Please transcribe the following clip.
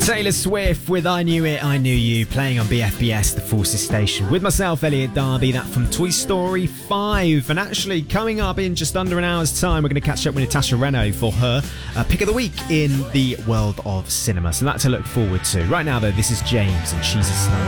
Taylor Swift with I Knew It, I Knew You, playing on BFBS, the Forces Station. With myself, Elliot Darby, that from Toy Story 5. And actually, coming up in just under an hour's time, we're going to catch up with Natasha Reno for her pick of the week in the world of cinema. So that's to look forward to. Right now, though, this is James and She's a Star.